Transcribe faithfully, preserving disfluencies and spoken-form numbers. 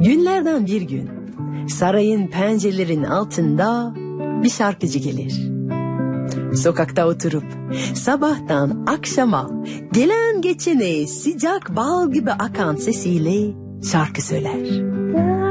Günlerden bir gün sarayın pencerelerinin altında bir şarkıcı gelir. Sokakta oturup sabahtan akşama gelen geçene sıcak bal gibi akan sesiyle şarkı söyler.